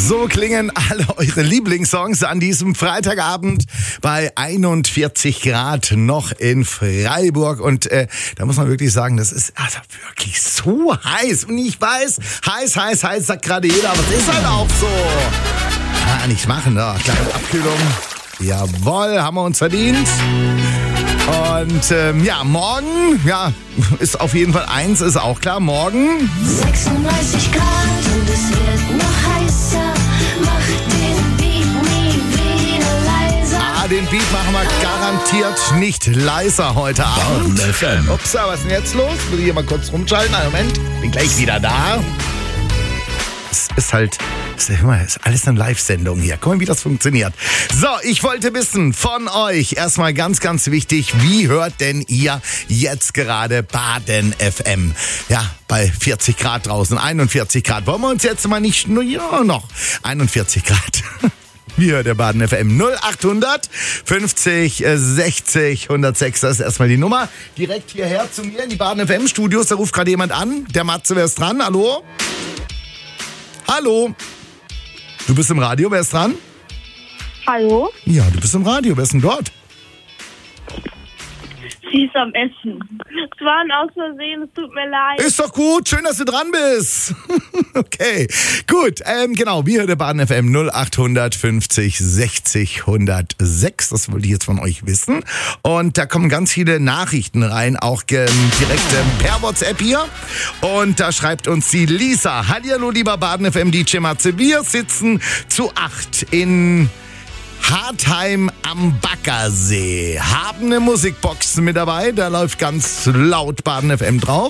So klingen alle eure Lieblingssongs an diesem Freitagabend bei 41 Grad noch in Freiburg. Und da muss man wirklich sagen, das ist also wirklich so heiß. Und ich weiß, heiß, sagt gerade jeder, aber es ist halt auch so. Kann man nichts machen, ne? Kleine Abkühlung. Jawohl, haben wir uns verdient. Und morgen, ist auf jeden Fall eins, ist auch klar, morgen 36 Grad und es wird noch heißer, mach den Beat nie wieder leiser. Den Beat machen wir garantiert nicht leiser heute Abend. FM. Ups, was ist denn jetzt los? Will ich hier mal kurz rumschalten? Einen Moment, bin gleich wieder da. Es ist halt... Das ist alles eine Live-Sendung hier. Guck mal, wie das funktioniert. So, ich wollte wissen von euch, erstmal ganz, ganz wichtig, wie hört denn ihr jetzt gerade Baden FM? Ja, bei 40 Grad draußen, 41 Grad. Wollen wir uns jetzt mal nicht nur noch 41 Grad. Wie hört der Baden FM? 0800 50 60 106. Das ist erstmal die Nummer. Direkt hierher zu mir in die Baden FM Studios. Da ruft gerade jemand an. Der Matze, wer ist dran? Hallo? Hallo? Du bist im Radio, wer ist dran? Hallo? Ja, du bist im Radio, wer ist denn dort? Sie ist am Essen. Es war ein aus Versehen, es tut mir leid. Ist doch gut, schön, dass du dran bist. Okay, gut, genau, wir hören der Baden FM 0800 50 60 106, das wollte ich jetzt von euch wissen. Und da kommen ganz viele Nachrichten rein, auch direkt per WhatsApp hier. Und da schreibt uns die Lisa: Hallihallo, lieber Baden FM DJ Matze, wir sitzen zu 8 in Hartheim am Baggersee, haben eine Musikbox mit dabei, da läuft ganz laut Baden FM drauf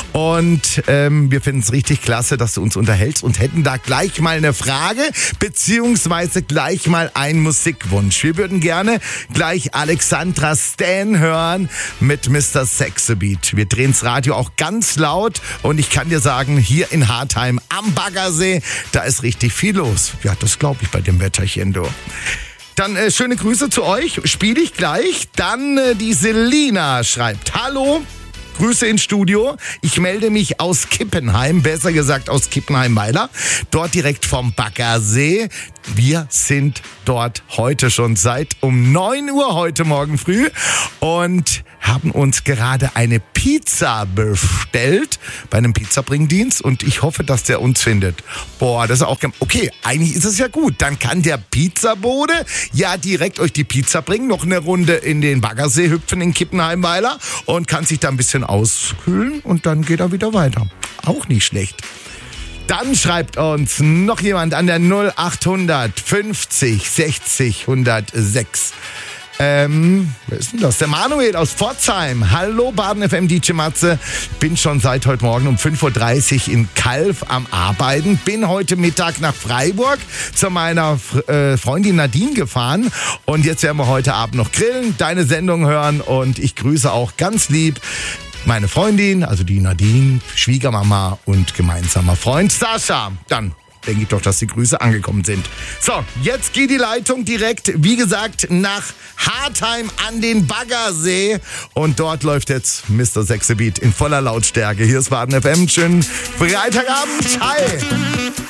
und wir finden es richtig klasse, dass du uns unterhältst und hätten da gleich mal eine Frage beziehungsweise gleich mal einen Musikwunsch. Wir würden gerne gleich Alexandra Stan hören mit Mr. Sexabeat. Wir drehen das Radio auch ganz laut und ich kann dir sagen, hier in Hartheim am Baggersee, da ist richtig viel los. Ja, das glaube ich bei dem Wetterchen, du. Dann schöne Grüße zu euch, spiele ich gleich. Dann die Selina schreibt: Hallo, Grüße ins Studio. Ich melde mich aus Kippenheim, besser gesagt aus Kippenheim-Weiler, dort direkt vom Baggersee. Wir sind dort heute schon seit um 9 Uhr heute Morgen früh und haben uns gerade eine Pizza bestellt bei einem Pizzabringdienst und ich hoffe, dass der uns findet. Boah, das ist auch... Okay, eigentlich ist es ja gut. Dann kann der Pizzabode ja direkt euch die Pizza bringen, noch eine Runde in den Baggersee hüpfen in Kippenheim-Weiler und kann sich da ein bisschen auskühlen und dann geht er wieder weiter. Auch nicht schlecht. Dann schreibt uns noch jemand an der 0800 50 60 106. Wer ist denn das? Der Manuel aus Pforzheim. Hallo Baden FM DJ Matze. Bin schon seit heute Morgen um 5.30 Uhr in Calw am Arbeiten. Bin heute Mittag nach Freiburg zu meiner Freundin Nadine gefahren. Und jetzt werden wir heute Abend noch grillen, deine Sendung hören und ich grüße auch ganz lieb meine Freundin, also die Nadine, Schwiegermama und gemeinsamer Freund Sascha. Dann denke ich doch, dass die Grüße angekommen sind. So, jetzt geht die Leitung direkt, wie gesagt, nach Hartheim an den Baggersee. Und dort läuft jetzt Mr. Sexabeat in voller Lautstärke. Hier ist Baden FM. Schönen Freitagabend. Hi!